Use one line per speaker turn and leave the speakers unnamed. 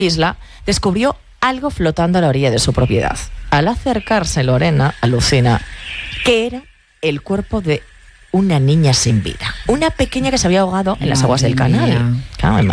isla, descubrió algo flotando a la orilla de su propiedad. Al acercarse, Lorena alucina que era el cuerpo de una niña sin vida, una pequeña que se había ahogado en las aguas del canal. Claro,